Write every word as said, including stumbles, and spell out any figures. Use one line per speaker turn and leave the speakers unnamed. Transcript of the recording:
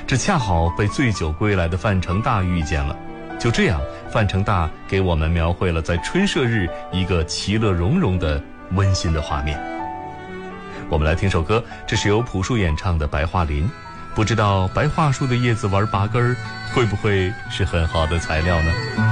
这恰好被醉酒归来的范成大遇见了。就这样，范成大给我们描绘了在春社日一个其乐融融的温馨的画面。我们来听首歌，这是由朴树演唱的《白桦林》。不知道白桦树的叶子玩拔根儿，会不会是很好的材料呢？